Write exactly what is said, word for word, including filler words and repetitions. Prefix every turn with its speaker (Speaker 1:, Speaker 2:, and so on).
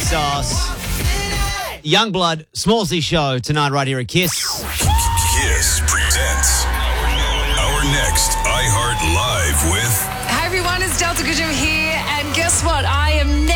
Speaker 1: Sauce. Youngblood, Smallsy Show tonight right here at Kiss.
Speaker 2: Kiss presents our next iHeart Live with...
Speaker 3: Hi everyone, it's Delta Goodrum here, and guess what? I am